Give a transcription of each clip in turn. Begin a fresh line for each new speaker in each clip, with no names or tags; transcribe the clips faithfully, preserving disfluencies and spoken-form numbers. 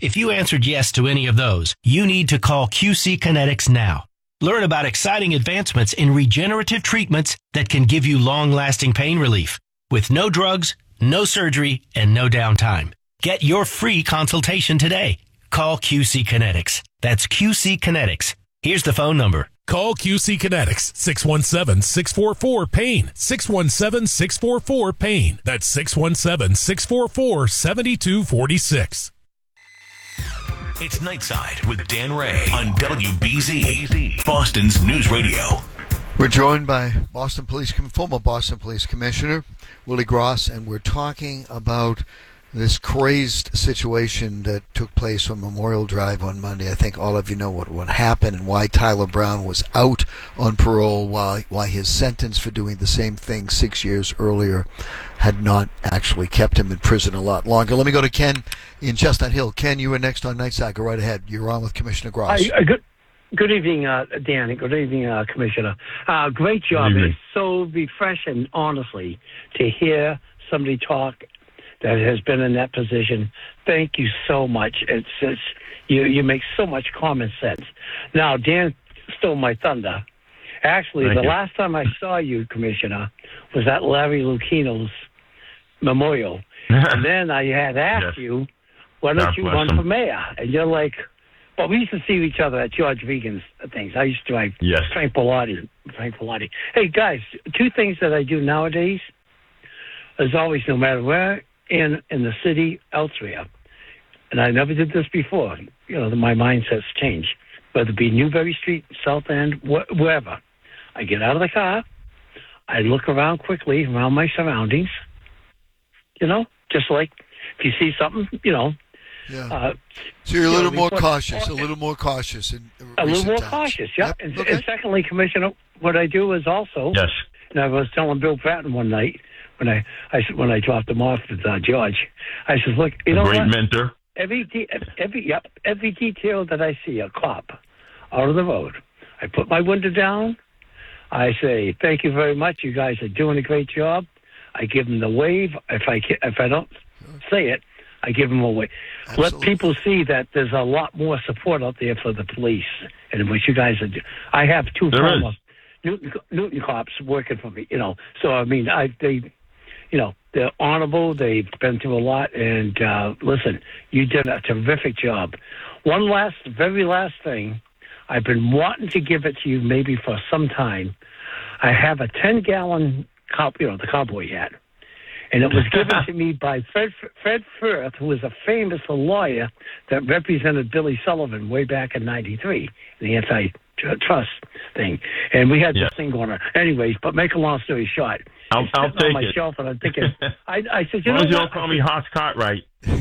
If you answered yes to any of those, you need to call Q C Kinetics now. Learn about exciting advancements in regenerative treatments that can give you long-lasting pain relief with no drugs, no surgery, and no downtime. Get your free consultation today. Call Q C Kinetics. That's Q C Kinetics. Here's the phone number.
Call Q C Kinetics, six one seven, six four four, PAIN, six one seven, six four four, PAIN. That's six one seven, six four four, seven two four six.
It's Nightside with Dan Ray on W B Z, Boston's News Radio.
We're joined by Boston Police, former Boston Police Commissioner Willie Gross, and we're talking about this crazed situation that took place on Memorial Drive on Monday. I think all of you know what, what happened and why Tyler Brown was out on parole, why, why his sentence for doing the same thing six years earlier had not actually kept him in prison a lot longer. Let me go to Ken in Chestnut Hill. Ken, you are next on Nightside. Go right ahead. You're on with Commissioner Gross.
Hi, uh, good, good evening, uh, Dan. Good evening, uh, Commissioner. Uh, great job. It's so refreshing, honestly, to hear somebody talk that has been in that position. Thank you so much. It's, it's you. You make so much common sense. Now, Dan stole my thunder. Actually,
Thank
the
you.
last time I saw you, Commissioner, was at Larry Lucchino's memorial, and then I had asked
Yes.
you, "Why don't
God
you
bless
run
him.
for mayor?" And you're like, "Well, we used to see each other at George Vegan's things. I used to drive
Yes.
Frank Pilati. Frank Pilati. Hey, guys, two things that I do nowadays is always, no matter where in in the city, elsewhere, and I never did this before. You know, my mindset's changed. Whether it be Newbury Street, South End, wh- wherever, I get out of the car, I look around quickly around my surroundings. You know, just like if you see something, you know.
Yeah.
Uh,
So you're a
you
little
know,
more
report-
cautious, a little more cautious. In
a little
recent
more
times.
cautious, yeah.
Yep.
And,
Okay.
and secondly, Commissioner, what I do is also,
Yes.
and I was telling Bill Patton one night when I, I s- when I dropped him off with uh, George, I said, look, you
A
know
great
what?
mentor.
Every de- every yep, every detail that I see a cop out of the road, I put my window down. I say, thank you very much. You guys are doing a great job. I give them the wave. If I ca- if I don't say it, I give them a wave. Let
Absolutely.
people see that there's a lot more support out there for the police, and what you guys are doing. I have two
There
former
is.
Newton, Newton cops working for me, you know. So I mean, I they, you know, they're honorable. They've been through a lot, and uh, listen, you did a terrific job. One last, very last thing, I've been wanting to give it to you maybe for some time. I have a ten-gallon cup, you know, the cowboy hat, and it was given to me by Fred Fred Firth, who was a famous lawyer that represented Billy Sullivan way back in ninety-three, the antitrust thing. And we had
Yes.
this thing going on. Anyways, but make a long story short,
I'll,
it's
I'll
sitting on
take
my
it.
shelf, and I'm thinking, I, I said,
As
you
long
know
as you
what?
don't call me Hoss Cartwright.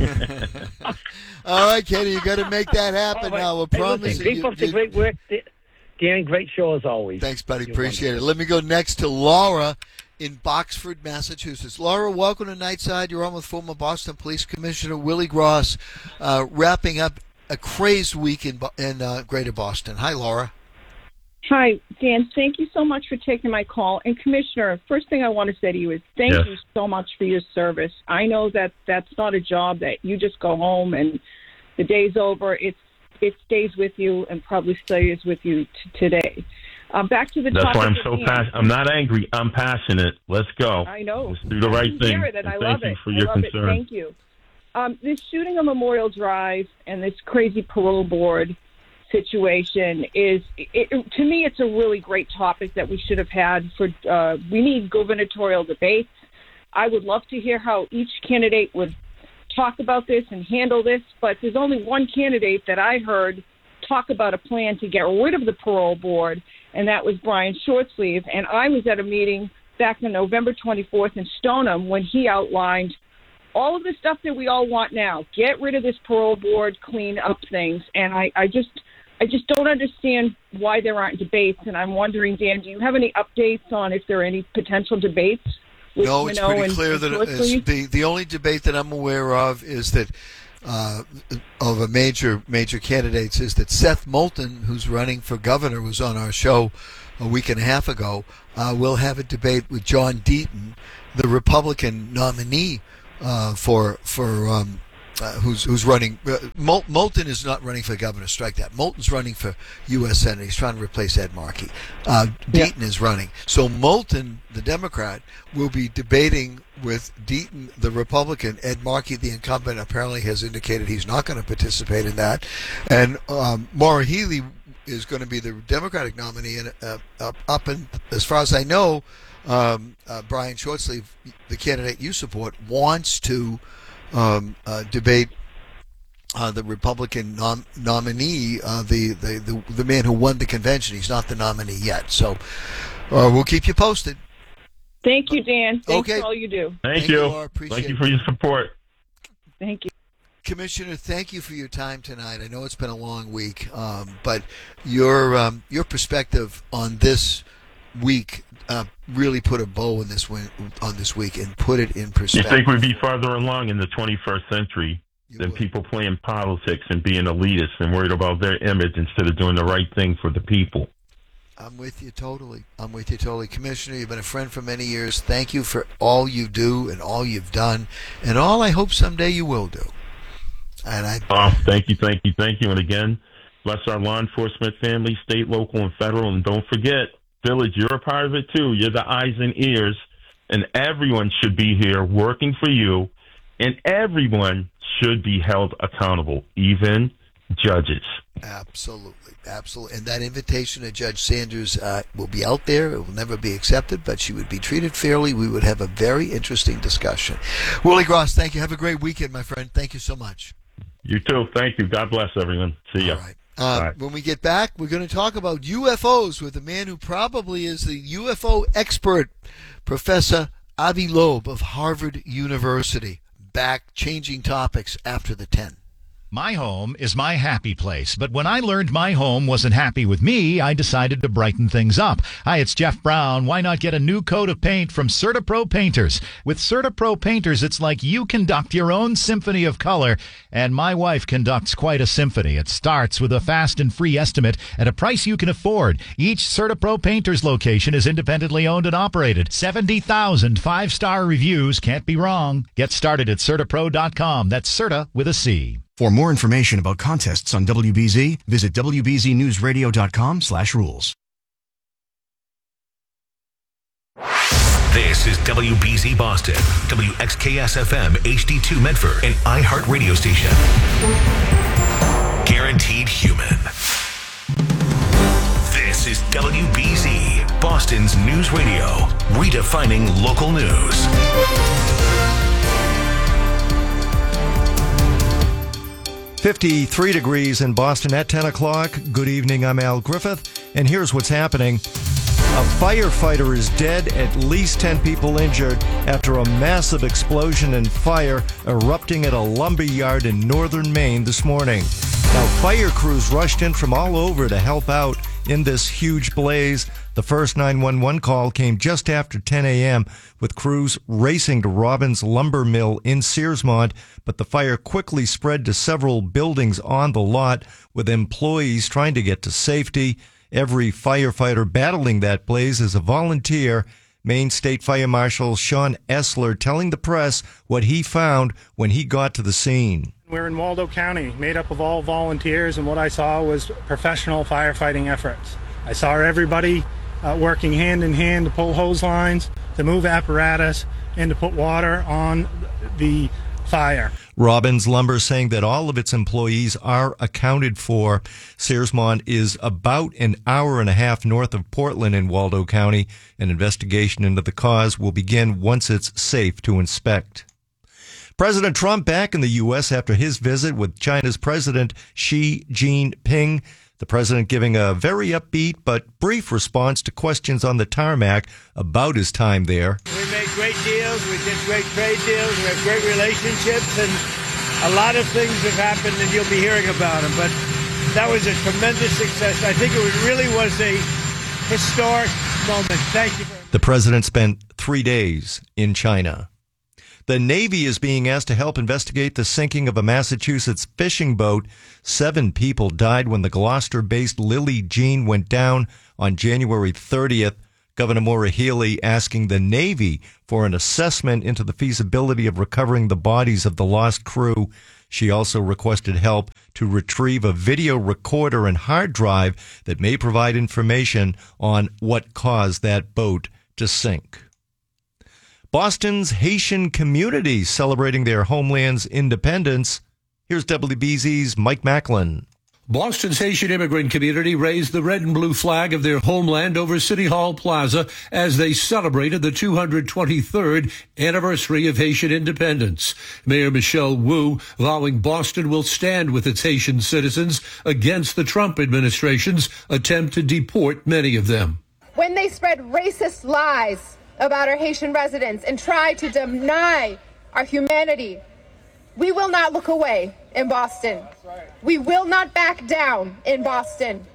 All right, Kenny, you got to make that happen
All right.
now. We're
Hey,
promising
listen, keep
you.
up the
you-
great work. Dan, great show as always.
Thanks, buddy.
You're
Appreciate
wonderful.
it. Let me go next to Laura in Boxford, Massachusetts. Laura, welcome to Nightside. You're on with former Boston Police Commissioner Willie Gross, uh, wrapping up a crazed week in, Bo- in uh, Greater Boston. Hi, Laura.
Hi, Dan. Thank you so much for taking my call. And Commissioner, first thing I want to say to you is thank
Yes.
you so much for your service. I know that that's not a job that you just go home and the day's over. It's it stays with you and probably stays with you t- today. Uh, back to the
That's
topic
why I'm
at
so
hand.
passionate. I'm not angry. I'm passionate. Let's go.
I know.
Let's do the right
I
thing.
hear it, and I
And
love
thank you
it.
for
I
your
love
concern.
it. Thank you. Um, this shooting on Memorial Drive and this crazy parole board situation is, it, it, to me, it's a really great topic that we should have had. For uh, we need gubernatorial debates. I would love to hear how each candidate would talk about this and handle this, but there's only one candidate that I heard talk about a plan to get rid of the parole board, and that was Brian Shortsleeve. And I was at a meeting back on November twenty-fourth in Stoneham when he outlined all of the stuff that we all want now. Get rid of this parole board, clean up things. And I, I just I just don't understand why there aren't debates. And I'm wondering, Dan, do you have any updates on if there are any potential debates? With,
No,
you
it's
know,
pretty
and-
clear
and
that it is,
Shortsleeve?
the the only debate that I'm aware of is that uh, of a major major candidates is that Seth Moulton, who's running for governor, was on our show a week and a half ago. Uh, will have a debate with John Deaton, the Republican nominee uh, for for um, uh, who's who's running. Uh, Mol- Moulton is not running for governor. Strike that. Moulton's running for U S Senator. He's trying to replace Ed Markey. Uh, Deaton yeah. is running. So Moulton, the Democrat, will be debating with Deaton, the Republican. Ed Markey, the incumbent, apparently has indicated he's not going to participate in that. And um, Maura Healey is going to be the Democratic nominee. And uh, up, up and as far as I know, um, uh, Brian Shortsleeve, the candidate you support, wants to um, uh, debate uh, the Republican nom- nominee, uh, the, the, the the man who won the convention. He's not the nominee yet. So uh, we'll keep you posted.
Thank you, Dan. Thanks
okay.
for all you do.
Thank,
Thank
you.
you Laura. Appreciate
Thank you for your support.
Thank you.
Commissioner, thank you for your time tonight. I know it's been a long week, um, but your um, your perspective on this week uh, really put a bow on this win- on this week and put it in
You
perspective.
think we'd be farther along in the twenty-first century
You
than
would.
people playing politics and being elitists and worried about their image instead of doing the right thing for the people?
I'm with you totally. I'm with you totally. Commissioner, you've been a friend for many years. Thank you for all you do and all you've done and all I hope someday you will do. And I,
Oh, thank you, thank you, thank you. And again, bless our law enforcement family, state, local, and federal. And don't forget, Village, you're a part of it too. You're the eyes and ears. And everyone should be here working for you. And everyone should be held accountable, even judges.
Absolutely. Absolutely. And that invitation to Judge Sanders uh, will be out there. It will never be accepted, but she would be treated fairly. We would have a very interesting discussion. Willie Gross, thank you. Have a great weekend, my friend. Thank you so much.
You too. Thank you. God bless everyone. See ya.
All right. Um,
Bye.
When we get back, we're going to talk about U F Os with a man who probably is the U F O expert, Professor Avi Loeb of Harvard University. Back, changing topics after the ten.
My home is my happy place, but when I learned my home wasn't happy with me, I decided to brighten things up. Hi, it's Jeff Brown. Why not get a new coat of paint from CertaPro Painters? With CertaPro Painters, it's like you conduct your own symphony of color, and my wife conducts quite a symphony. It starts with a fast and free estimate at a price you can afford. Each CertaPro Painters location is independently owned and operated. seventy thousand five-star reviews. Can't be wrong. Get started at Certapro dot com. That's Certa with a C.
For more information about contests on W B Z, visit W B Z news radio dot com slash rules.
This is W B Z Boston, W X K S F M H D two Medford, an iHeart radio station. Guaranteed human. This is W B Z, Boston's news radio, redefining local news.
fifty-three degrees in Boston at ten o'clock. Good evening, I'm Al Griffith, and here's what's happening. A firefighter is dead, at least ten people injured after a massive explosion and fire erupting at a lumber yard in northern Maine this morning. Now, fire crews rushed in from all over to help out in this huge blaze. The first nine one one call came just after ten a.m. with crews racing to Robbins Lumber Mill in Searsmont, but the fire quickly spread to several buildings on the lot with employees trying to get to safety. Every firefighter battling that blaze is a volunteer. Maine State Fire Marshal Sean Essler telling the press what he found when he got to the scene.
We're in Waldo County, made up of all volunteers, and what I saw was professional firefighting efforts. I saw everybody uh, working hand in hand to pull hose lines, to move apparatus, and to put water on the fire.
Robbins Lumber saying that all of its employees are accounted for. Searsmont is about an hour and a half north of Portland in Waldo County. An investigation into the cause will begin once it's safe to inspect. President Trump back in the U S after his visit with China's President Xi Jinping. The president giving a very upbeat but brief response to questions on the tarmac about his time there.
We made great deals. We did great trade deals. We have great relationships, and a lot of things have happened, and you'll be hearing about them. But that was a tremendous success. I think it really was a historic moment. Thank you very much.
The president spent three days in China. The Navy is being asked to help investigate the sinking of a Massachusetts fishing boat. Seven people died when the Gloucester-based Lily Jean went down on January thirtieth. Governor Maura Healey asking the Navy for an assessment into the feasibility of recovering the bodies of the lost crew. She also requested help to retrieve a video recorder and hard drive that may provide information on what caused that boat to sink. Boston's Haitian community celebrating their homeland's independence. Here's W B Z's Mike Macklin.
Boston's Haitian immigrant community raised the red and blue flag of their homeland over City Hall Plaza as they celebrated the two hundred twenty-third anniversary of Haitian independence. Mayor Michelle Wu vowing Boston will stand with its Haitian citizens against the Trump administration's attempt to deport many of them.
When they spread racist lies about our Haitian residents and try to deny our humanity, we will not look away in Boston. We will not back down in Boston.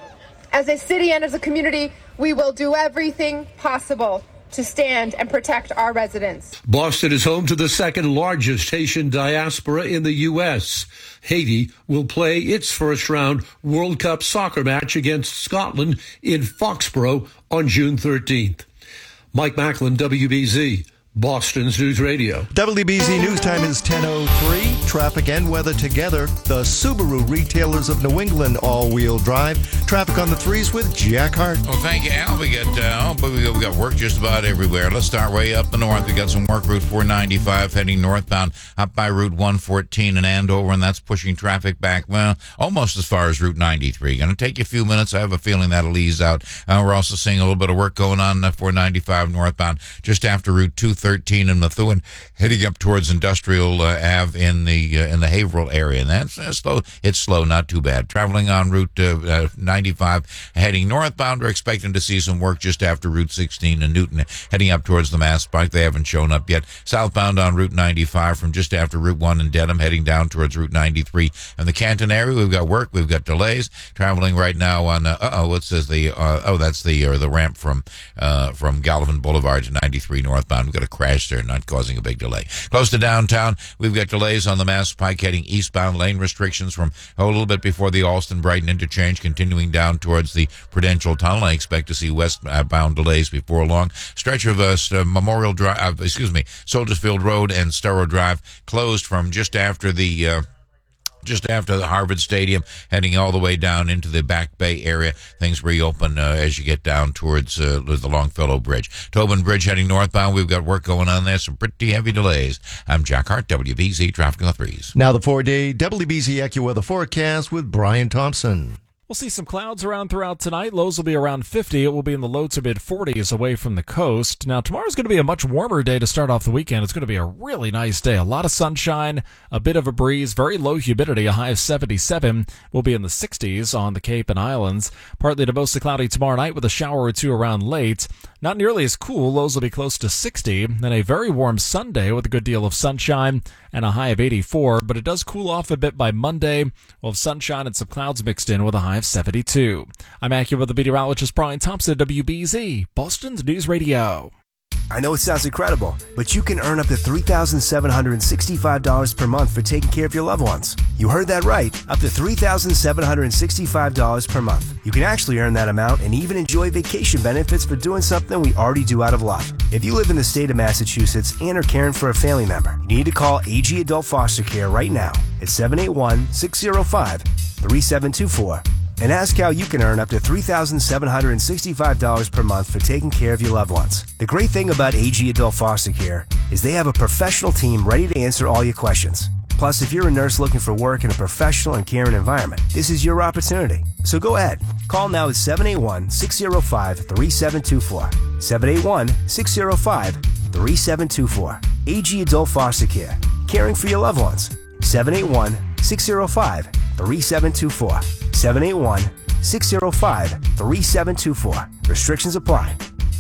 As a city and as a community, we will do everything possible to stand and protect our residents.
Boston is home to the second largest Haitian diaspora in the U S. Haiti will play its first round World Cup soccer match against Scotland in Foxborough on June thirteenth. Mike Macklin, W B Z. Boston's News Radio.
W B Z News Time is ten oh three. Traffic and weather together. The Subaru retailers of New England all-wheel drive. Traffic on the threes with Jack Hart.
Well, thank you, Al. We got, uh, oh, we got, we got work just about everywhere. Let's start way up the north. We got some work. Route four ninety-five heading northbound up by Route one fourteen in Andover, and that's pushing traffic back, well, almost as far as Route ninety-three. Going to take you a few minutes. I have a feeling that'll ease out. Uh, we're also seeing a little bit of work going on uh, four ninety-five northbound just after Route two thirteen in Methuen, heading up towards Industrial uh, Ave in the uh, in the Haverhill area, and that's uh, slow. It's slow, not too bad. Traveling on Route uh, uh, ninety-five, heading northbound, we're expecting to see some work just after Route sixteen in Newton, heading up towards the Mass Pike. They haven't shown up yet. Southbound on Route ninety-five from just after Route one in Dedham, heading down towards Route ninety-three. In the Canton area, we've got work. We've got delays. Traveling right now on uh oh, what says the uh, oh that's the or the ramp from uh, from Gallivan Boulevard to ninety-three northbound. We've got a crash there, not causing a big delay. Close to downtown, we've got delays on the Mass Pike heading eastbound. Lane restrictions from oh, a little bit before the Alston-Brighton interchange, continuing down towards the Prudential Tunnel. I expect to see westbound delays before long. Stretch of uh, Memorial Drive, uh, excuse me, Soldiers Field Road and Storrow Drive closed from just after the uh, just after the Harvard Stadium, heading all the way down into the Back Bay area. Things reopen uh, as you get down towards uh, the Longfellow Bridge. Tobin Bridge heading northbound. We've got work going on there, some pretty heavy delays. I'm Jack Hart, W B Z Traffic on the Threes.
Now the four-day W B Z AccuWeather forecast with Brian Thompson.
We'll see some clouds around throughout tonight. Lows will be around fifty. It will be in the low to mid forties away from the coast. Now, tomorrow's going to be a much warmer day to start off the weekend. It's going to be a really nice day. A lot of sunshine, a bit of a breeze, very low humidity, a high of seventy-seven. We'll be in the sixties on the Cape and Islands. Partly to mostly cloudy tomorrow night with a shower or two around late. Not nearly as cool. Lows will be close to sixty. Then a very warm Sunday with a good deal of sunshine and a high of eighty-four. But it does cool off a bit by Monday. We'll have sunshine and some clouds mixed in with a high of seventy-two. I'm AccuWeather meteorologist Brian Thompson, W B Z, Boston's News Radio.
I know it sounds incredible, but you can earn up to three thousand seven hundred sixty-five dollars per month for taking care of your loved ones. You heard that right, up to three thousand seven hundred sixty-five dollars per month. You can actually earn that amount and even enjoy vacation benefits for doing something we already do out of love. If you live in the state of Massachusetts and are caring for a family member, you need to call A G Adult Foster Care right now at seven eight one, six zero five, three seven two four. And ask how you can earn up to three thousand seven hundred sixty-five dollars per month for taking care of your loved ones. The great thing about A G Adult Foster Care is they have a professional team ready to answer all your questions. Plus, if you're a nurse looking for work in a professional and caring environment, this is your opportunity. So go ahead. Call now at seven eight one, six zero five, three seven two four. seven eight one, six zero five, three seven two four. A G Adult Foster Care. Caring for your loved ones. seven eight one, six zero five, three seven two four. seven eight one, six zero five, three seven two four. Restrictions apply.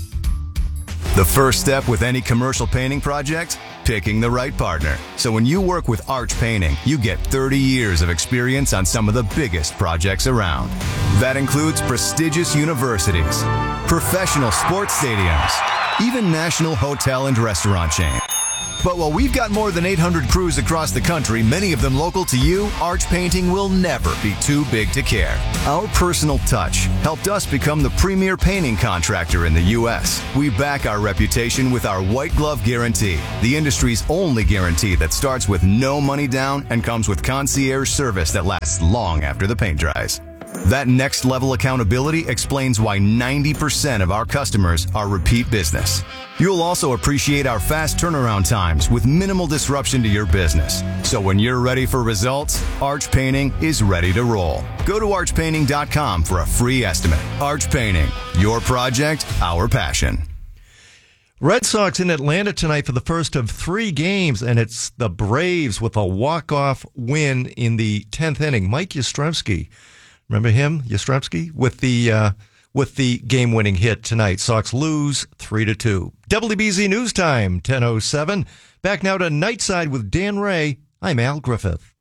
The first step with any commercial painting project? Picking the right partner. So when you work with Arch Painting, you get thirty years of experience on some of the biggest projects around. That includes prestigious universities, professional sports stadiums, even national hotel and restaurant chains. But while we've got more than eight hundred crews across the country, many of them local to you, Arch Painting will never be too big to care. Our personal touch helped us become the premier painting contractor in the U S. We back our reputation with our white glove guarantee, the industry's only guarantee that starts with no money down and comes with concierge service that lasts long after the paint dries. That next level accountability explains why ninety percent of our customers are repeat business. You'll also appreciate our fast turnaround times with minimal disruption to your business. So when you're ready for results, Arch Painting is ready to roll. Go to arch painting dot com for a free estimate. Arch Painting, your project, our passion.
Red Sox in Atlanta tonight for the first of three games, and it's the Braves with a walk-off win in the tenth inning. Mike Yastrzemski, remember him, Yastrzemski, with the uh, with the game-winning hit tonight. Sox lose three to two. W B Z News Time, ten oh seven. Back now to Nightside with Dan Ray. I'm Al Griffith.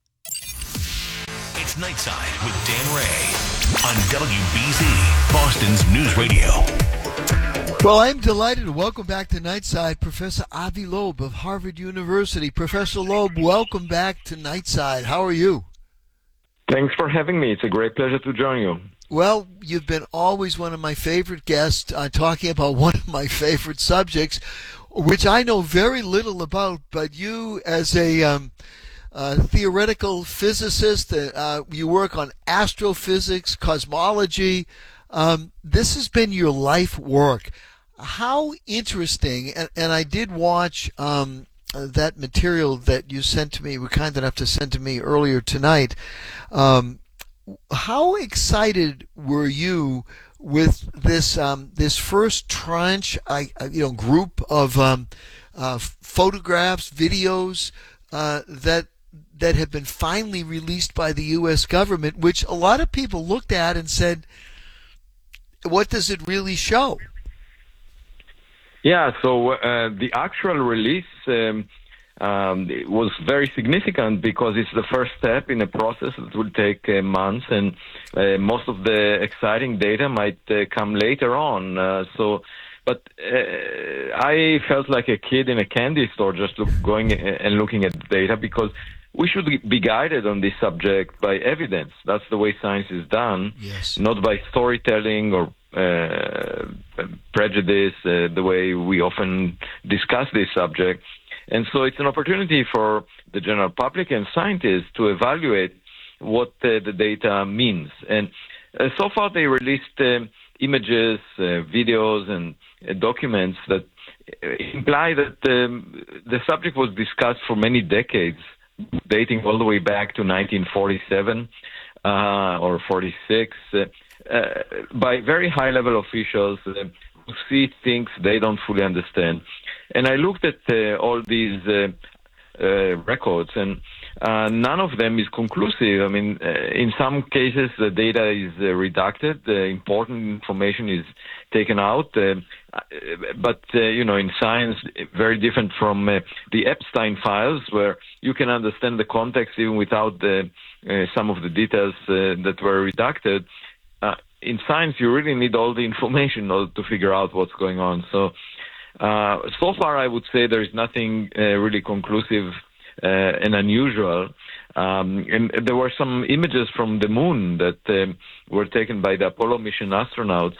It's Nightside with Dan Ray on W B Z, Boston's News Radio.
Well, I'm delighted to welcome back to Nightside Professor Avi Loeb of Harvard University. Professor Loeb, welcome back to Nightside. How are you?
Thanks for having me. It's a great pleasure to join you.
Well, you've been always one of my favorite guests uh, talking about one of my favorite subjects, which I know very little about, but you as a um, uh, theoretical physicist, uh, you work on astrophysics, cosmology. Um, this has been your life work. How interesting, and, and I did watch um, that material that you sent to me, were kind enough to send to me earlier tonight. Um, how excited were you with this um, this first tranche, I, you know, group of um, uh, photographs, videos uh, that that have been finally released by the U S government, which a lot of people looked at and said, what does it really show?
Yeah, so uh, the actual release um, um, it was very significant because it's the first step in a process that will take uh, months, and uh, most of the exciting data might uh, come later on. Uh, so, but uh, I felt like a kid in a candy store just look, going and looking at the data, because we should be guided on this subject by evidence. That's the way science is done,
yes.
Not by storytelling or uh, prejudice, uh, the way we often discuss this subject. And so it's an opportunity for the general public and scientists to evaluate what uh, the data means. And uh, so far they released uh, images, uh, videos, and uh, documents that imply that um, the subject was discussed for many decades, dating all the way back to nineteen forty-seven uh, or forty-six, uh, uh, by very high-level officials uh, who see things they don't fully understand. And I looked at uh, all these uh, uh, records, and uh, none of them is conclusive. I mean, uh, in some cases, the data is uh, redacted, the important information is taken out. Uh, but, uh, you know, in science, very different from uh, the Epstein files, where you can understand the context even without the, uh, some of the details uh, that were redacted. Uh, in science, you really need all the information in order to figure out what's going on. So, uh, so far, I would say there is nothing uh, really conclusive uh, and unusual. Um, and there were some images from the moon that um, were taken by the Apollo mission astronauts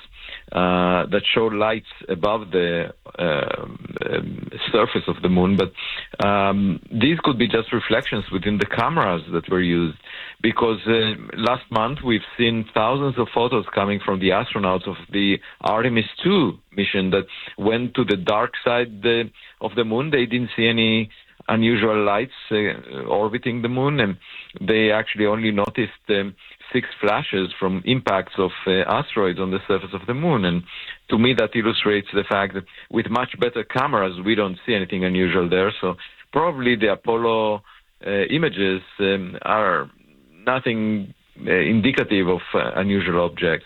uh, that showed lights above the uh, um, surface of the moon. But um, these could be just reflections within the cameras that were used, because uh, last month we've seen thousands of photos coming from the astronauts of the Artemis two mission that went to the dark side uh, of the moon. They didn't see any unusual lights uh, orbiting the moon, and they actually only noticed um, six flashes from impacts of uh, asteroids on the surface of the moon. And to me, that illustrates the fact that with much better cameras, we don't see anything unusual there. So probably the Apollo uh, images um, are nothing uh, indicative of uh, unusual objects.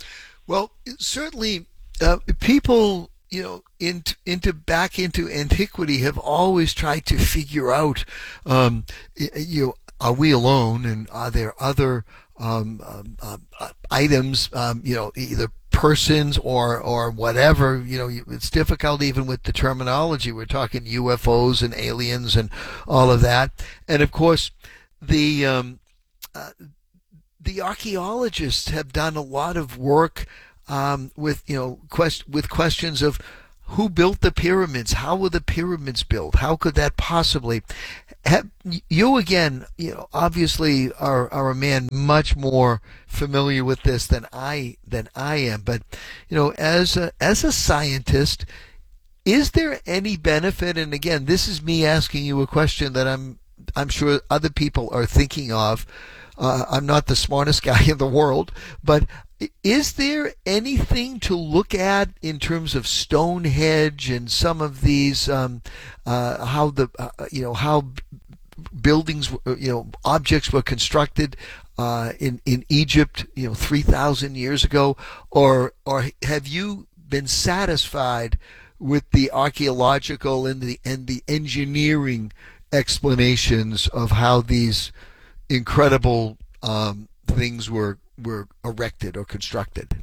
Well, certainly uh, people, you know, into, into back into antiquity have always tried to figure out, um, you know, are we alone, and are there other um, um, uh, items, um, you know, either persons or or whatever. You know, it's difficult even with the terminology. We're talking U F Os and aliens and all of that. And of course, the um, uh, the archaeologists have done a lot of work um, with you know quest- with questions of who built the pyramids, how were the pyramids built, how could that possibly have, you again, you know, obviously are, are a man much more familiar with this than I than I am. But you know, as a as a scientist, is there any benefit? And again, this is me asking you a question that I'm I'm sure other people are thinking of. Uh, I'm not the smartest guy in the world, but is there anything to look at in terms of Stonehenge and some of these, um, uh, how the, uh, you know, how buildings, you know, objects were constructed uh, in in Egypt, you know, three thousand years ago, or or have you been satisfied with the archaeological and the and the engineering explanations of how these incredible um, things were were erected or constructed?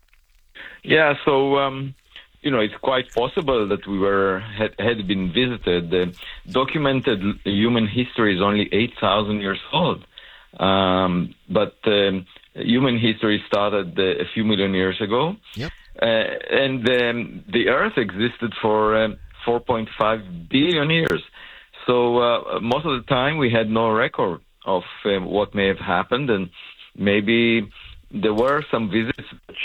Yeah, so um, you know, it's quite possible that we were had, had been visited. Uh, documented human history is only eight thousand years old, um, but um, human history started uh, a few million years ago.
Yep.
Uh, and um, the Earth existed for um, four point five billion years. So uh, most of the time we had no record of um, what may have happened, and maybe there were some visits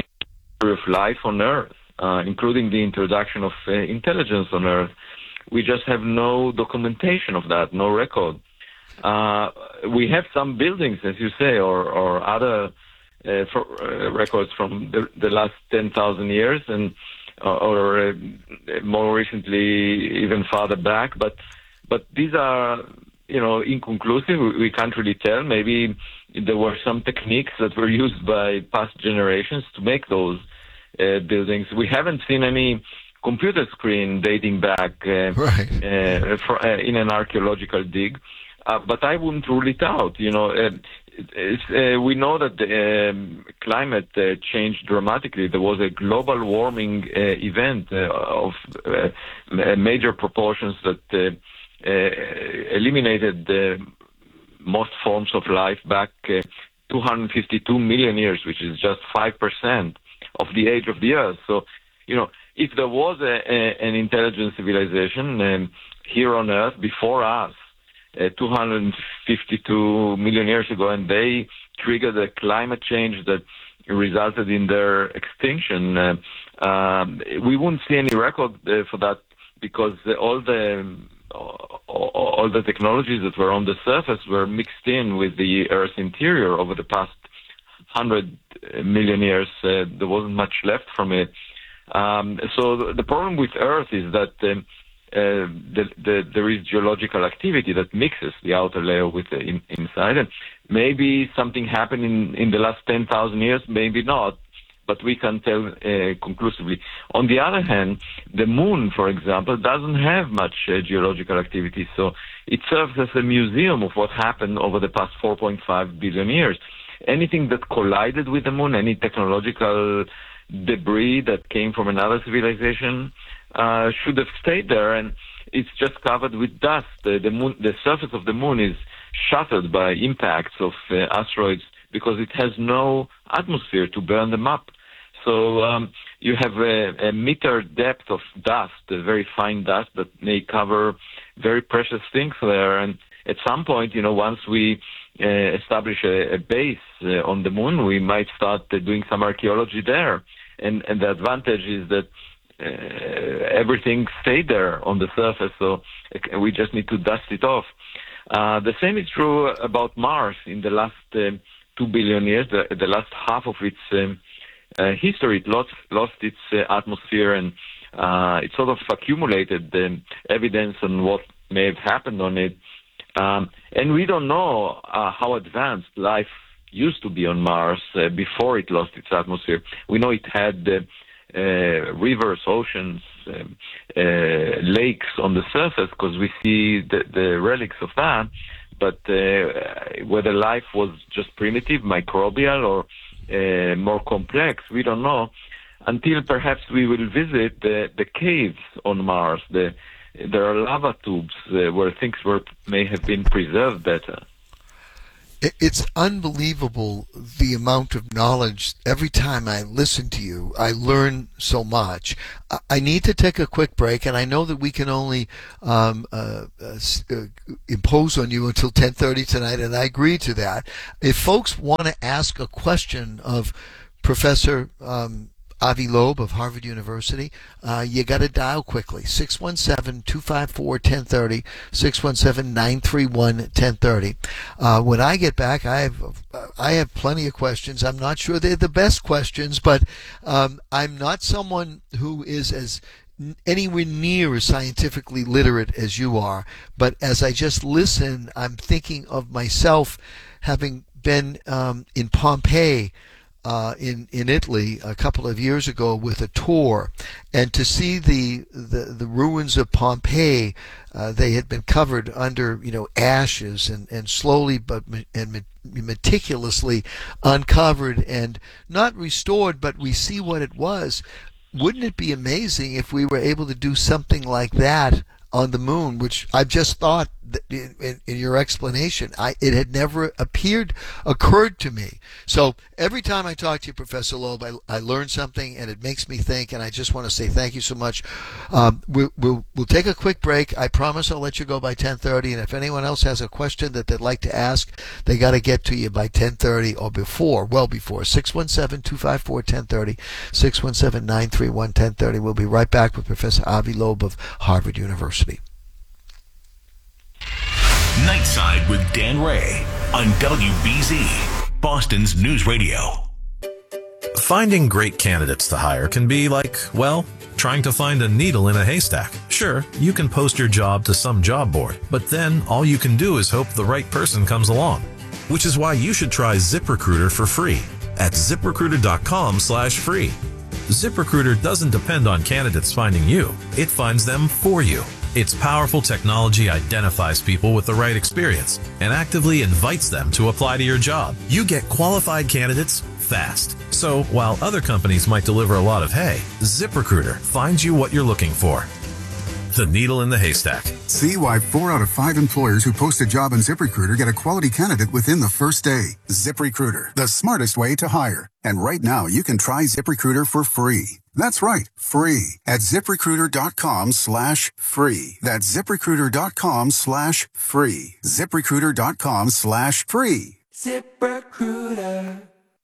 of life on Earth, uh, including the introduction of uh, intelligence on Earth. We just have no documentation of that, no record. Uh, we have some buildings, as you say, or, or other uh, for, uh, records from the, the last ten thousand years, and uh, or uh, more recently, even farther back. But but these are, you know, inconclusive. We can't really tell. Maybe there were some techniques that were used by past generations to make those uh, buildings. We haven't seen any computer screen dating back uh,
right.
uh, for, uh, in an archaeological dig, uh, but I wouldn't rule it out. You know, uh, it's, uh, we know that the um, climate uh, changed dramatically. There was a global warming uh, event uh, of uh, major proportions that uh, uh, eliminated the most forms of life back uh, two hundred fifty-two million years, which is just five percent of the age of the Earth. So, you know, if there was a, a, an intelligent civilization um, here on Earth before us, uh, two hundred fifty-two million years ago, and they triggered a climate change that resulted in their extinction, uh, um, we wouldn't see any record uh, for that, because uh, all the all the technologies that were on the surface were mixed in with the Earth's interior over the past hundred million years. Uh, there wasn't much left from it. Um, so the, the problem with Earth is that um, uh, the, the, there is geological activity that mixes the outer layer with the in, inside. And maybe something happened in, in the last ten thousand years, maybe not, but we can tell uh, conclusively. On the other hand, the moon, for example, doesn't have much uh, geological activity, so it serves as a museum of what happened over the past four point five billion years. Anything that collided with the moon, any technological debris that came from another civilization, uh, should have stayed there, and it's just covered with dust. The, the, moon, the surface of the moon is shattered by impacts of uh, asteroids because it has no atmosphere to burn them up. So um, you have a, a meter depth of dust, a very fine dust that may cover very precious things there. And at some point, you know, once we uh, establish a, a base uh, on the moon, we might start uh, doing some archaeology there. And, and the advantage is that uh, everything stayed there on the surface, so we just need to dust it off. Uh, the same is true about Mars. In the last uh, two billion years, the, the last half of its um, uh, history, it lost, lost its uh, atmosphere, and uh, it sort of accumulated um, evidence on what may have happened on it. Um, and we don't know uh, how advanced life used to be on Mars uh, before it lost its atmosphere. We know it had uh, uh, rivers, oceans, um, uh, lakes on the surface because we see the, the relics of that. But uh, whether life was just primitive, microbial, or uh, more complex, we don't know. until perhaps we will visit the, the caves on Mars. The, there are lava tubes uh, where things were may have been preserved better.
It's unbelievable the amount of knowledge. Every time I listen to you, I learn so much. I need to take a quick break, and I know that we can only um, uh, uh, impose on you until ten thirty tonight, and I agree to that. If folks want to ask a question of Professor um, Avi Loeb of Harvard University, uh, you got to dial quickly, six one seven, two five four, one zero three zero, six one seven, nine three one, one zero three zero. Uh, when I get back, I have I have plenty of questions. I'm not sure they're the best questions, but um, I'm not someone who is as anywhere near as scientifically literate as you are. But as I just listen, I'm thinking of myself having been um, in Pompeii, Uh, in in Italy a couple of years ago with a tour, and to see the the, the ruins of Pompeii, uh, they had been covered under you know ashes and, and slowly but and meticulously uncovered and not restored, but we see what it was. Wouldn't it be amazing if we were able to do something like that on the moon, which I've just thought that in, in, in your explanation, I, it had never appeared, occurred to me. So every time I talk to you, Professor Loeb, I, I learn something, and it makes me think, and I just want to say thank you so much. Um, we'll, we'll, we'll take a quick break. I promise I'll let you go by ten thirty, and if anyone else has a question that they'd like to ask, they got to get to you by ten thirty or before, well before. six one seven, two five four, one zero three zero, six one seven, nine three one, one zero three zero. We'll be right back with Professor Avi Loeb of Harvard University.
Nightside with Dan Ray on W B Z, Boston's News Radio.
Finding great candidates to hire can be like, well, trying to find a needle in a haystack. Sure, you can post your job to some job board, but then all you can do is hope the right person comes along. Which is why you should try ZipRecruiter for free at ZipRecruiter.com slash free. ZipRecruiter doesn't depend on candidates finding you. It finds them for you. Its powerful technology identifies people with the right experience and actively invites them to apply to your job. You get qualified candidates fast. So while other companies might deliver a lot of hay, ZipRecruiter finds you what you're looking for. The needle in the haystack.
See why four out of five employers who post a job on ZipRecruiter get a quality candidate within the first day. ZipRecruiter, the smartest way to hire. And right now, you can try ZipRecruiter for free. That's right, free at ZipRecruiter.com slash free. That's ZipRecruiter.com slash free. ZipRecruiter.com slash free.
ZipRecruiter.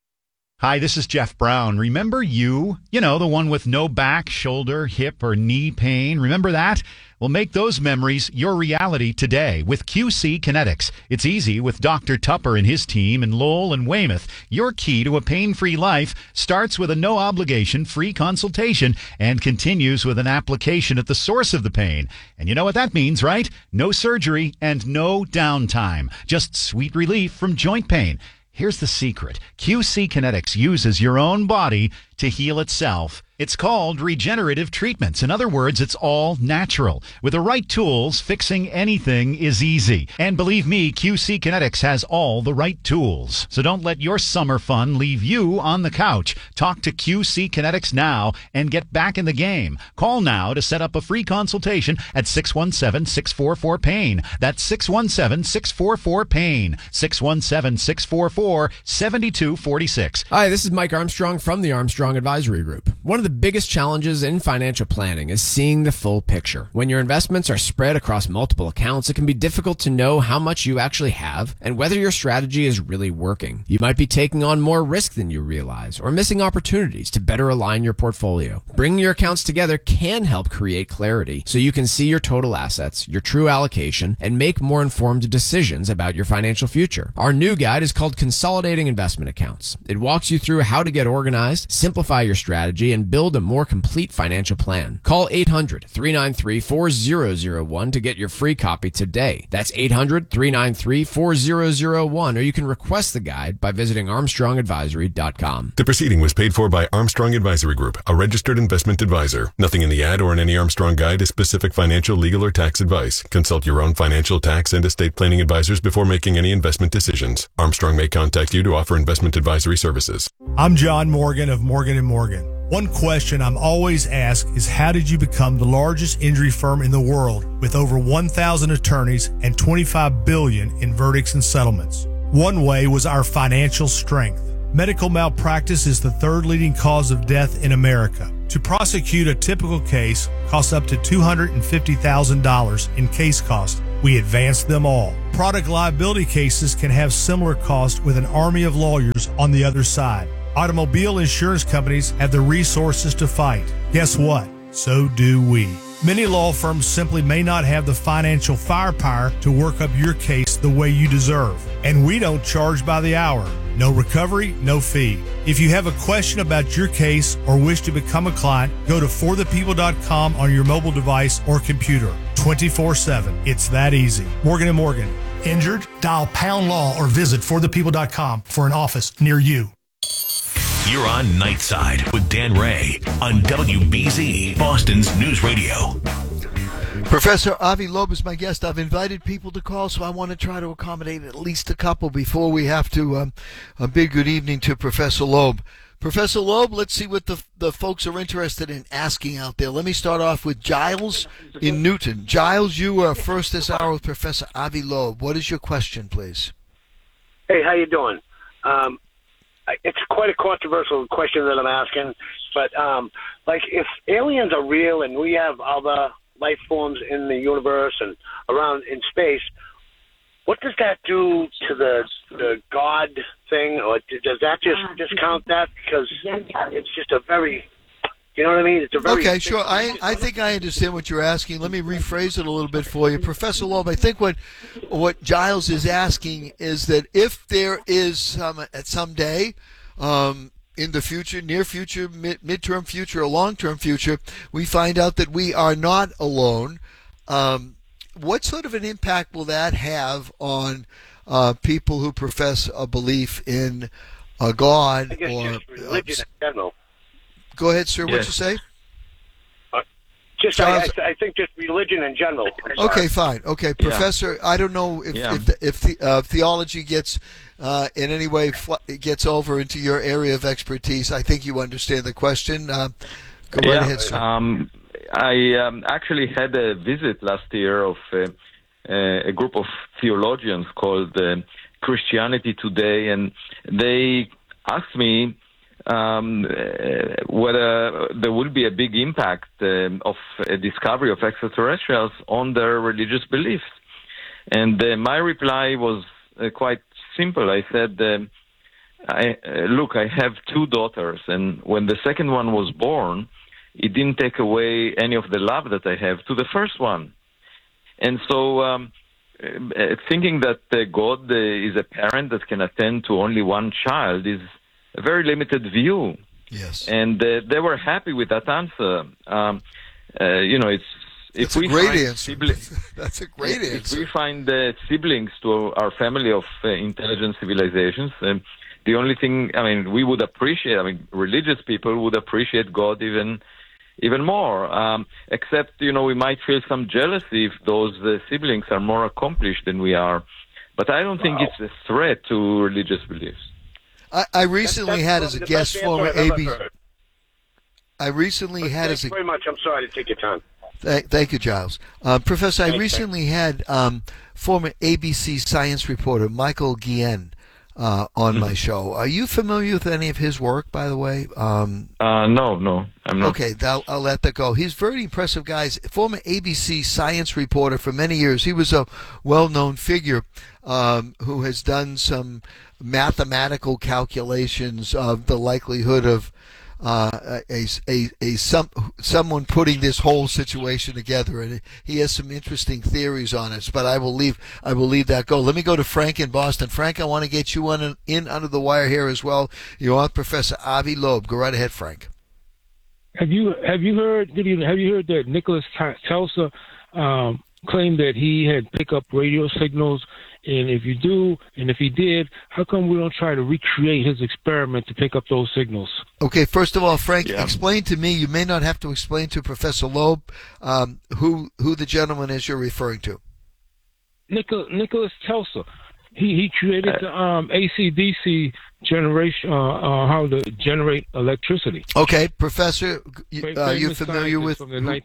Hi, this is Jeff Brown. Remember you? You know, the one with no back, shoulder, hip, or knee pain. Remember that? Well, make those memories your reality today with Q C Kinetics. It's easy with Doctor Tupper and his team in Lowell and Weymouth. Your key to a pain-free life starts with a no-obligation free consultation and continues with an application at the source of the pain. And you know what that means, right? No surgery and no downtime. Just sweet relief from joint pain. Here's the secret. Q C Kinetics uses your own body to heal itself. It's called regenerative treatments. In other words, it's all natural. With the right tools, fixing anything is easy. And believe me, Q C Kinetics has all the right tools. So don't let your summer fun leave you on the couch. Talk to Q C Kinetics now and get back in the game. Call now to set up a free consultation at six one seven, six four four, pain. That's six one seven, six four four, pain. six one seven, six four four, seven two four six.
Hi, this is Mike Armstrong from the Armstrong Advisory Group. One of the biggest challenges in financial planning is seeing the full picture. When your investments are spread across multiple accounts, it can be difficult to know how much you actually have and whether your strategy is really working. You might be taking on more risk than you realize or missing opportunities to better align your portfolio. Bringing your accounts together can help create clarity so you can see your total assets, your true allocation, and make more informed decisions about your financial future. Our new guide is called Consolidating Investment Accounts. It walks you through how to get organized, simplify your strategy, and build a more complete financial plan. Call eight hundred, three nine three, four zero zero one to get your free copy today. That's eight hundred, three nine three, four zero zero one, or you can request the guide by visiting armstrong advisory dot com.
The proceeding was paid for by Armstrong Advisory Group, a registered investment advisor. Nothing in the ad or in any Armstrong guide is specific financial, legal, or tax advice. Consult your own financial, tax, and estate planning advisors before making any investment decisions. Armstrong may contact you to offer investment advisory services.
I'm John Morgan of Morgan and Morgan.
One question I'm always asked is, how did you become the largest injury firm in the world with over one thousand attorneys and twenty-five billion dollars in verdicts and settlements? One way was our financial strength. Medical malpractice is the third leading cause of death in America. To prosecute a typical case costs up to two hundred fifty thousand dollars in case costs. We advance them all. Product liability cases can have similar costs with an army of lawyers on the other side. Automobile insurance companies have the resources to fight. Guess what? So do we. Many law firms simply may not have the financial firepower to work up your case the way you deserve. And we don't charge by the hour. No recovery, no fee. If you have a question about your case or wish to become a client, go to for the people dot com on your mobile device or computer. twenty-four seven. It's that easy. Morgan and Morgan. Injured? Dial pound law or visit for the people dot com for an office near you.
You're on Nightside with Dan Ray on W B Z, Boston's News Radio.
Professor Avi Loeb is my guest. I've invited people to call, so I want to try to accommodate at least a couple before we have to um, a big good evening to Professor Loeb. Professor Loeb, let's see what the the folks are interested in asking out there. Let me start off with Giles in Newton. Giles, you are first this hour with Professor Avi Loeb. What is your question, please?
Hey, how you doing? Um, it's quite a controversial question that I'm asking, but um, like if aliens are real and we have other life forms in the universe and around in space, what does that do to the the God thing, or does that just discount that? Because it's just a very, you know what I mean? It's a very
okay, sure. I I think I understand what you're asking. Let me rephrase it a little bit for you, Professor Loeb. I think what what Giles is asking is that if there is some at some day, um, in the future, near future, mid midterm future, or long term future, we find out that we are not alone. Um, What sort of an impact will that have on uh, people who profess a belief in a God?
I guess
or
just religion uh, in general.
Go ahead, sir.
Yes.
What'd you say?
Uh, just, I, I, I think just religion in general.
Okay, fine. Okay,
Yeah.
Professor. I don't know if
Yeah.
if, if the, uh, theology gets uh, in any way fl- gets over into your area of expertise. I think you understand the question. Uh, go right
yeah,
ahead, sir.
Um, I um, actually had a visit last year of uh, uh, a group of theologians called uh, Christianity Today, and they asked me um, uh, whether there will be a big impact um, of a discovery of extraterrestrials on their religious beliefs. And uh, my reply was uh, quite simple. I said, um, I, uh, look, I have two daughters, and when the second one was born, it didn't take away any of the love that I have to the first one. And so um, uh, thinking that uh, God uh, is a parent that can attend to only one child is a very limited view.
Yes.
And uh, they were happy with that answer. Um, uh, you know, it's if
That's a
we
great
find
answer.
sibli-
That's a great
if
answer.
we find uh, siblings to our family of uh, intelligent civilizations, um, the only thing, I mean, we would appreciate, I mean, religious people would appreciate God even even more, um, except, you know, we might feel some jealousy if those uh, siblings are more accomplished than we are. But I don't think
Wow.
it's a threat to religious beliefs.
I, I recently
That's-
had
that's
as a
the
guest
best
former
answer I've
A B.
ever heard.
I recently had
Thank
as
you
a
very much. I'm sorry to take your time.
Thank, thank you, Giles. Uh, Professor, I
Thanks,
recently had um, former A B C science reporter Michael Guillen uh, on my show. Are you familiar with any of his work, by the way? Um,
Uh, no, no, I'm not.
Okay, I'll, I'll let that go. He's a very impressive guy. He's a former A B C science reporter for many years. He was a well-known figure um, who has done some mathematical calculations of the likelihood of uh, a, a, a some someone putting this whole situation together, and he has some interesting theories on it. But I will leave I will leave that go. Let me go to Frank in Boston. Frank, I want to get you on in under the wire here as well. You're on Professor Avi Loeb. Go right ahead, Frank.
Have you have you heard did you have you heard that Nicholas Tesla um, claimed that he had picked up radio signals? And if you do, and if he did, how come we don't try to recreate his experiment to pick up those signals?
Okay, first of all, Frank,
Yeah.
explain to me. You may not have to explain to Professor Loeb um, who who the gentleman is you're referring to.
Nichol, Nicholas Tesla. He he created the um, A C D C generation, uh, uh, how to generate electricity.
Okay, Professor, you, uh, you familiar with?
From the night-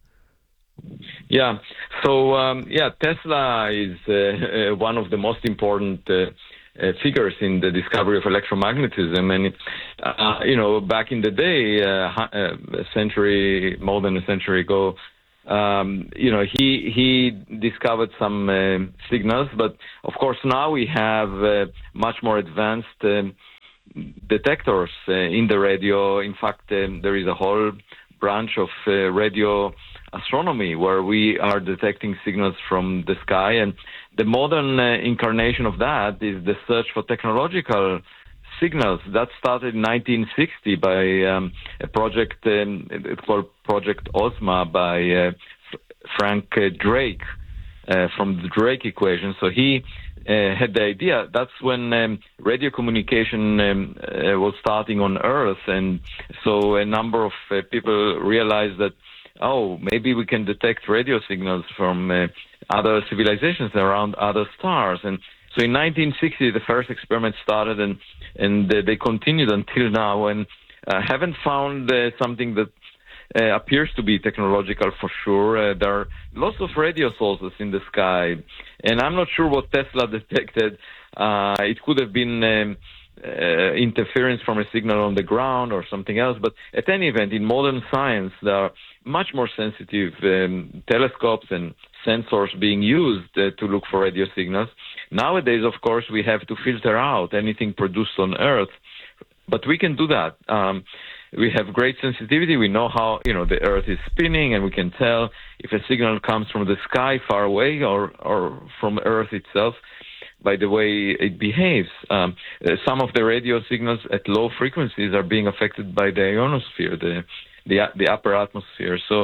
Yeah. So um, yeah, Tesla is uh, uh, one of the most important uh, uh, figures in the discovery of electromagnetism, and uh, you know, back in the day, uh, a century, more than a century ago, um, you know, he he discovered some uh, signals, but of course now we have uh, much more advanced um, detectors uh, in the radio. In fact, um, there is a whole branch of uh, radio astronomy where we are detecting signals from the sky, and the modern uh, incarnation of that is the search for technological signals. That started in nineteen sixty by um, a project um, it's called Project OSMA by uh, F- Frank uh, Drake uh, from the Drake equation. So he uh, had the idea. That's when um, radio communication um, uh, was starting on Earth, and so a number of uh, people realized that, oh, maybe we can detect radio signals from uh, other civilizations around other stars. And so in nineteen sixty, the first experiment started, and and uh, they continued until now, and uh, haven't found uh, something that uh, appears to be technological for sure. Uh, there are lots of radio sources in the sky, and I'm not sure what Tesla detected. Uh, it could have been um, uh, interference from a signal on the ground or something else, but at any event, in modern science, there are much more sensitive um, telescopes and sensors being used uh, to look for radio signals. Nowadays, of course, we have to filter out anything produced on Earth, but we can do that. Um, we have great sensitivity. We know how, you know, the Earth is spinning, and we can tell if a signal comes from the sky far away or, or from Earth itself by the way it behaves. Um, uh, some of the radio signals at low frequencies are being affected by the ionosphere, the the, the upper atmosphere. So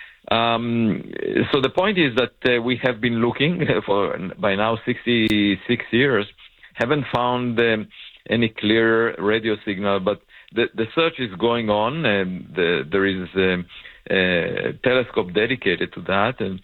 Um, so the point is that uh, we have been looking for by now sixty-six years, haven't found um, any clear radio signal, but the, the search is going on, and the, there is um, a telescope dedicated to that. And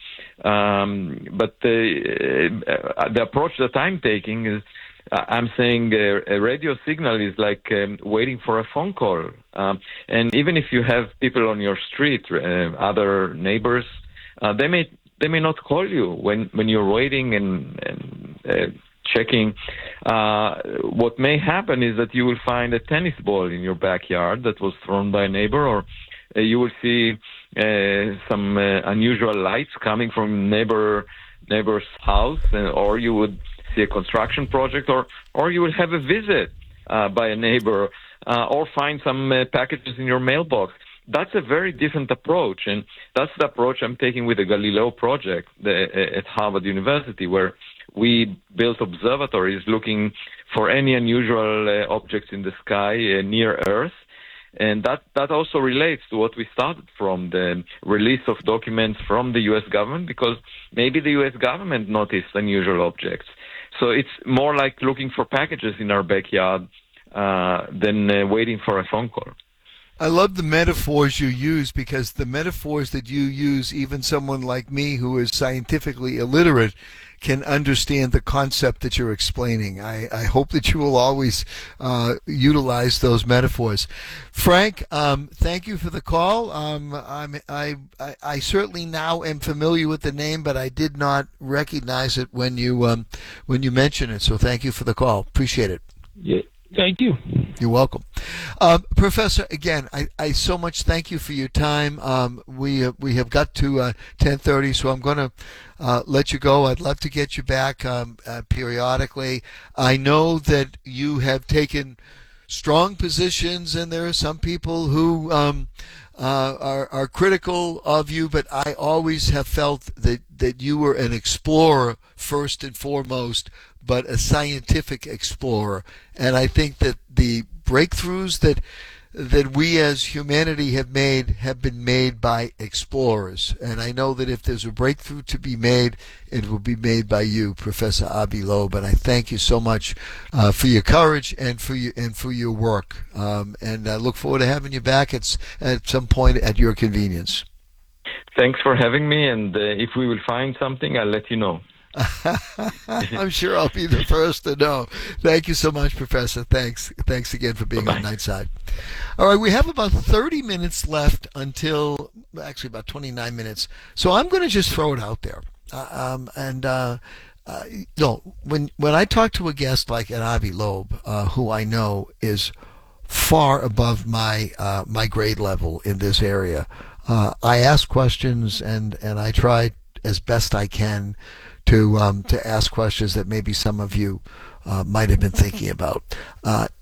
um, but the, uh, the approach that I'm taking is, I'm saying uh, a radio signal is like um, waiting for a phone call. Um, and even if you have people on your street, uh, other neighbors, uh, they may they may not call you when, when you're waiting and, and uh, checking. Uh, what may happen is that you will find a tennis ball in your backyard that was thrown by a neighbor, or uh, you will see uh, some uh, unusual lights coming from neighbor neighbor's house, and, or you would see a construction project, or or you will have a visit uh, by a neighbor, uh, or find some uh, packages in your mailbox. That's a very different approach, and that's the approach I'm taking with the Galileo project the, uh, at Harvard University, where we built observatories looking for any unusual uh, objects in the sky uh, near Earth. And that, that also relates to what we started from, the release of documents from the U S government, because maybe the U S government noticed unusual objects. So it's more like looking for packages in our backyard uh, than uh, waiting for a phone call.
I love the metaphors you use, because the metaphors that you use, even someone like me who is scientifically illiterate can understand the concept that you're explaining. I, I hope that you will always uh, utilize those metaphors. Frank, um, thank you for the call. Um, I'm, I, I, I certainly now am familiar with the name, but I did not recognize it when you um, when you mentioned it. So thank you for the call. Appreciate it.
Yeah. Thank you.
You're welcome. Um, Professor, again, I, I so much thank you for your time. Um, we uh, we have got to uh, ten thirty, so I'm going to uh, let you go. I'd love to get you back um, uh, periodically. I know that you have taken strong positions, and there are some people who um, uh, are, are critical of you, but I always have felt that, that you were an explorer first and foremost, but a scientific explorer. And I think that the breakthroughs that that we as humanity have made have been made by explorers. And I know that if there's a breakthrough to be made, it will be made by you, Professor Avi Loeb. And I thank you so much uh, for your courage and for your and for your work. Um, and I look forward to having you back at at some point at your convenience.
Thanks for having me. And uh, if we will find something, I'll let you know.
I'm sure I'll be the first to know. Thank you so much, Professor. Thanks. Thanks again for being Bye-bye. on Nightside. All right, we have about thirty minutes left until, actually about twenty-nine minutes. So I'm going to just throw it out there. Uh, um, and, uh, uh, no, when, when I talk to a guest like an Avi Loeb, uh, who I know is far above my, uh, my grade level in this area, uh, I ask questions and, and I try as best I can to um, to ask questions that maybe some of you uh, might have been thinking about. Uh,